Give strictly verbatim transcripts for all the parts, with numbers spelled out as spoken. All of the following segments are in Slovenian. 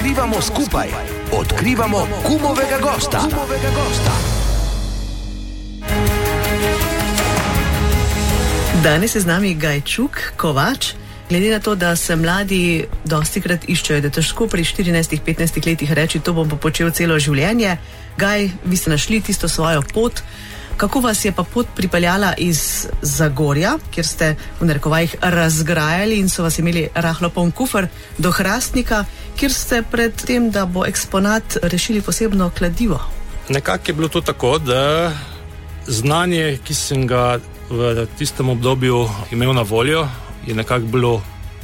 odkrivamo skupaj. Odkrivamo Kumovega gosta. Kumovega gosta. Danes je z nami Gajčuk, kovač. Glede na to, da se mladi dostikrat iščejo, da težko pri štirinajstih, petnajstih letih reči, to bom pa počel celo življenje. Gaj, vi ste našli tisto svojo pot. Kako vas je pa pot pripeljala iz Zagorja, kjer ste v narekovajih razgrajali in so vas imeli rahlo poln kufer, do Hrastnika, kjer ste pred tem, da bo eksponat, rešili posebno kladivo? Nekako je bilo to tako, da znanje, ki sem ga v tistem obdobju imel na voljo, je nekako bilo,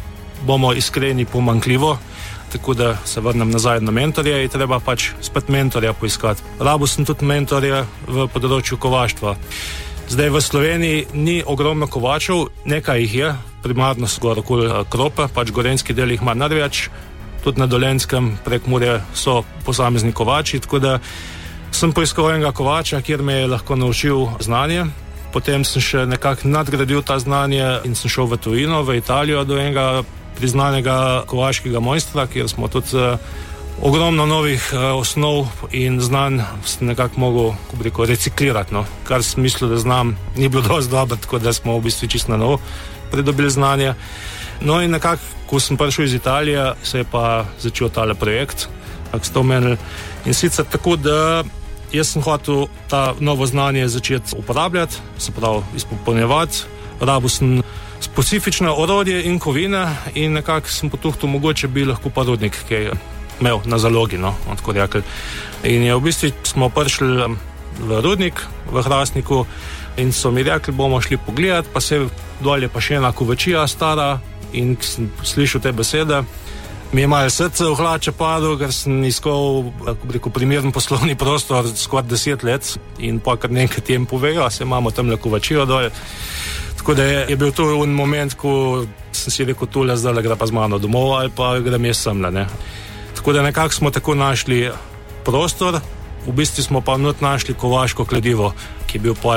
bomo iskreni, pomanjkljivo, tako da se vrnem nazaj na mentorje in treba pač spet mentorja poiskati. Rabil sem tudi mentorja v področju kovaštva. Zdaj v Sloveniji ni ogromno kovačev, nekaj jih je, primarno so gor okoli Krope, pač gorenjski del jih ima največ, tudi na Dolenjskem prek Mure so posamezni kovači, tako da sem poiskal enega kovača, kjer me je lahko naučil znanje. Potem sem še nekako nadgradil ta znanje in sem šel v tujino, v Italijo, do enega priznanega kovaškega mojstra, kjer smo tudi uh, ogromno novih uh, osnov in znanj nekako mogel, ko bi rekel, reciklirati, no. Kar sem mislil, da znam, ni bilo dosti dobro, tako da smo v bistvu čisto na novo pridobili znanje. No in nekako, ko sem prišel iz Italije, se je pa začel tale projekt, kako ste omenili. In sicer tako, da jaz sem hotel ta novo znanje začeti uporabljati, se pravi izpopolnjevati. Rabil sem specifično orodje in kovine in nekako sem potuhtal, mogoče bi lahko pa rudnik, ki je imel na zalogi, no, tako rekel. In je v bistvu smo prišli v rudnik v Hrastniku in so mi rekli, bomo šli pogledati, pa se dol je pa še ena kovečija stara in sem slišal te besede. Mi je malo srce v hlače padlo, ker sem iskal, kako bi rekel, primeren poslovni prostor skoraj deset let in pa kar nekaj tem povejo, se imamo tam le kovačijo dol. Tako da je, je bil to en moment, ko sem si rekel, tule zdaj gre pa z mano domov ali pa grem jaz semle, ne. Tako da nekako smo tako našli prostor, v bistvu smo pa not našli kovaško kladivo, ki je bil pa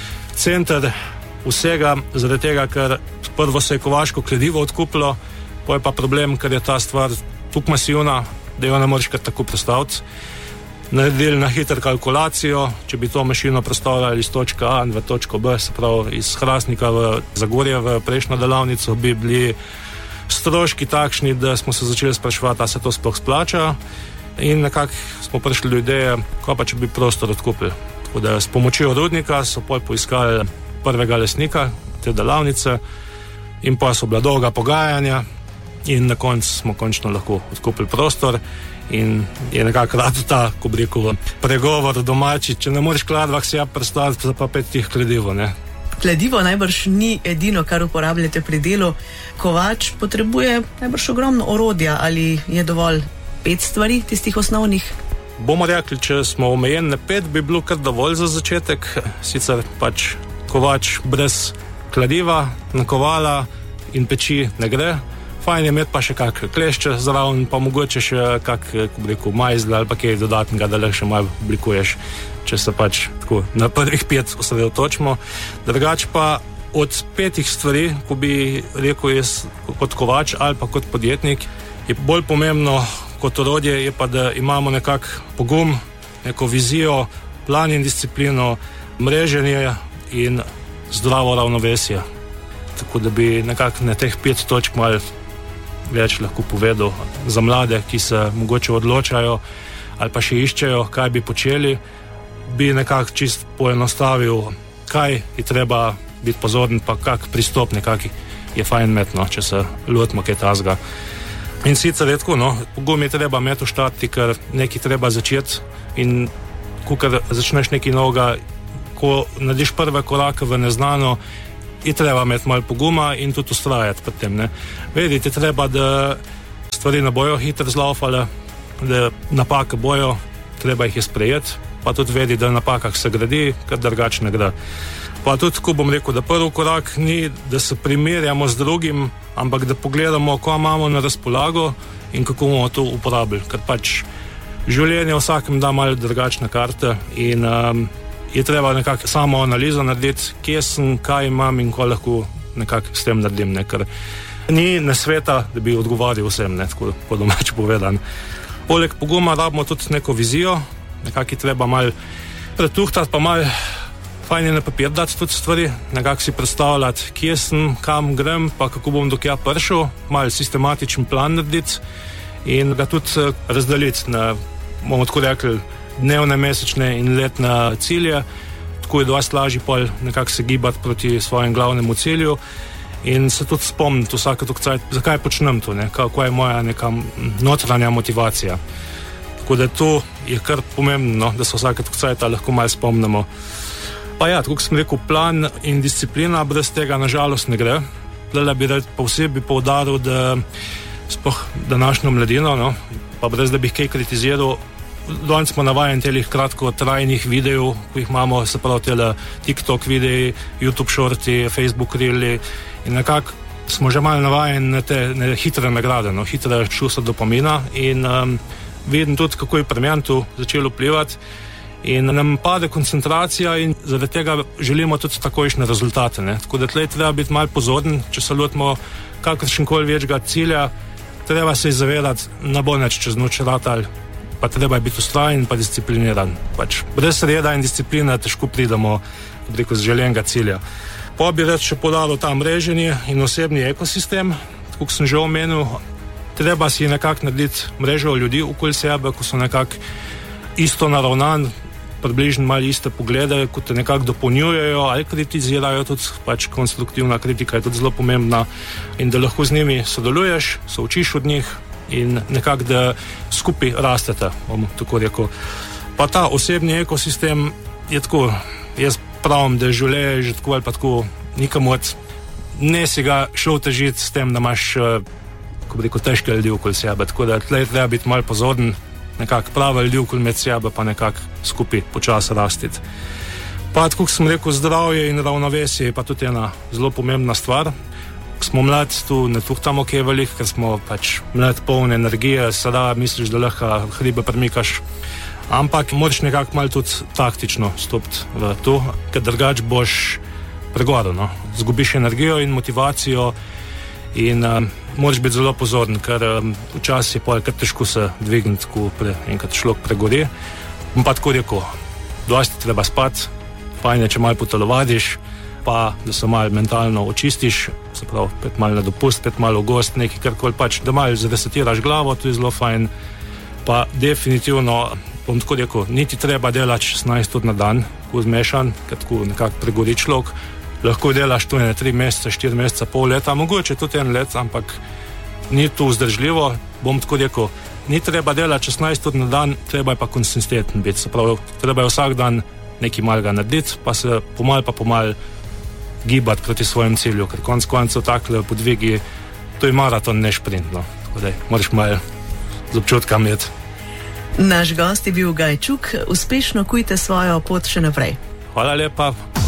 center vsega, zaradi tega, ker prvo se je kovaško kladivo odkupilo, pa je pa problem, ker je ta stvar tukaj masivna, da jo ne moreš kar tako predstaviti. Naredili na hitro kalkulacijo, če bi to mašino predstavljali iz točke A v točko B, se pravi iz Hrastnika v Zagorje v prejšnjo delavnico, bi bili stroški takšni, da smo se začeli spraševati, a se to sploh splača, in nekako smo prišli do ideje, kaj pa če bi prostor odkupili. Tako da s pomočjo rudnika so pol poiskali prvega lastnika te delavnice in pa so bila dolga pogajanja in na koncu smo končno lahko odkupili prostor. In je nekako rad ta, ko bi rekel, pregovor domači, če ne moreš kladvah si ja predstaviti, pa pet tih kladivo, ne. Kladivo najbrž ni edino, kar uporabljate pri delu. Kovač potrebuje najbrž ogromno orodja, ali je dovolj pet stvari, tistih osnovnih? Bomo rekli, če smo omejeni na pet, bi bilo kar dovolj za začetek. Sicer pač kovač brez kladiva, nakovala in peči ne gre. Fajn je imeti pa še kak klešče zraven, pa mogoče še kak, kako bi rekel, majzl ali pa kaj dodatnega, da le še malo oblikuješ, če se pač tako na prvih pet osredotočimo. Drugače pa od petih stvari, ko bi rekel jaz kot kovač ali pa kot podjetnik, je bolj pomembno kot orodje, je pa, da imamo nekak pogum, neko vizijo, plan in disciplino, mreženje in zdravo ravnovesje. Tako da bi nekako na teh pet točk malo več lahko povedal za mlade, ki se mogoče odločajo ali pa še iščejo, kaj bi počeli, bi nekako čist poenostavil, kaj je treba biti pozoren, pa kak pristop nekak je fajn imeti, no, če se lotimo kaj tazga. In sicer je tako, no, pogum je treba imeti v štarti, ker nekaj treba začeti in ko začneš nekaj novega, ko narediš prve korake v neznano, je treba imeti malo poguma in tudi ustrajati pri tem, ne. Vedite, treba, da stvari ne bojo hitro zlaufale, da napake bojo, treba jih je sprejeti, pa tudi vedi, da na napakah se gradi, ker drugače ne gre. Pa tudi, ko bom rekel, da prvi korak ni, da se primerjamo z drugim, ampak da pogledamo, ko imamo na razpolago in kako bomo to uporabili, ker pač življenje vsakem da malo drugačne karte in um, je treba nekako samo analizo narediti, kje sem, kaj imam in ko lahko nekako s tem naredim, ne, ker ni nasveta, da bi odgovarjal vsem, ne, tako po domače povedan. Poleg poguma rabimo tudi neko vizijo, nekako treba malo pretuhtati, pa malo fajn je na papir dati tudi stvari, nekako si predstavljati, kje sem, kam grem, pa kako bom do kja prišel, malo sistematičen plan narediti in ga tudi razdeliti na, bomo tako rekli, dnevne, mesečne in letne cilje. Tako je dosti lažje pol nekako se gibati proti svojem glavnemu cilju in se tudi spomniti vsake toliko cajt, zakaj počnem to, ne? Kako je moja neka notranja motivacija. Tako da to je kar pomembno, da se vsake toliko cajt lahko malo spomnimo. Pa ja, tako sem rekel, plan in disciplina brez tega nažalost ne gre. Tlele bi rad posebej poudaril, da sploh današnjo mladino, no, pa brez da bi kaj kritiziral, danes smo navajeni telih kratkotrajnih videov, ko jih imamo, se pravi tele TikTok videi, YouTube shorti, Facebook reeli in nekako smo že malo navajeni na te na hitre nagrade, no, hitre čustva dopamina in um, vidim tudi, kako je pri meni to začelo vplivati in nam pade koncentracija in zaradi tega želimo tudi takojšnje rezultate, ne. Tako da tlej treba biti malo pozoren, če se lotimo kakršenkoli večjega cilja, treba se zavedati, ne bo nič čez noč ratal, pa treba je biti ustrajen pa discipliniran. Pač brez reda in discipline težko pridemo preko želenega cilja. Pa bi rad še podaril ta mreženje in osebni ekosistem, tako sem že omenil, treba si nekako narediti mrežo ljudi okoli sebe, ko so nekako isto naravnan, približno malo iste poglede, ko te nekako dopolnjujejo ali kritizirajo, tudi pač konstruktivna kritika je tudi zelo pomembna in da lahko z njimi sodeluješ, se učiš od njih in nekako, da skupaj rastete, bom tako rekel. Pa ta osebni ekosistem je tako, jaz pravim, da življenje že tako ali pa tako nikamot, ne si ga šel težiti s tem, da imaš, ko bi rekel, težke ljudi okoli sebe, tako da tlej treba biti malo pozoren, nekako prave ljudi okoli med sebe, pa nekako skupaj počasi rastiti. Pa tako sem rekel, zdravje in ravnovesje je pa tudi ena zelo pomembna stvar. Smo mladi, tu ne tuhtamo kaj velik, ker smo pač mladi polne energije, sada misliš, da lahko hribe premikaš, ampak moraš nekako malo tudi taktično stopiti v to, ker drugač boš pregorel, no. Zgubiš energijo in motivacijo in um, moraš biti zelo pozoren, ker um, včasih je pa kar težko se dvigniti, ko pre, enkrat človek pregori. Bom pa tako rekel, dosti treba spati, fajn je, če malo potelovadiš, pa da se malo mentalno očistiš, se pravi, pet malo na dopust, pet malo v gost, nekaj karkoli pač, da malo zaresetiraš glavo, to je zelo fajn. Pa definitivno, bom tako rekel, niti treba delati šestnajst ur na dan, ko zmešan, ker tako nekako pregori človek. Lahko delaš to ene tri mesece, štiri mesece, pol leta, mogoče tudi en let, ampak ni to vzdržljivo, bom tako rekel, ni treba delati šestnajst ur na dan, treba je pa konsistenten biti, se pravi, treba je vsak dan nekaj malega narediti, pa se pomal pa pomal gibati proti svojem cilju, ker konc koncev takle podvigi, to je maraton, ne šprint, no. Tako da moraš malo z občutka imeti. Naš gost je bil Gai Čuk, uspešno kujte svojo pot še naprej. Hvala lepa.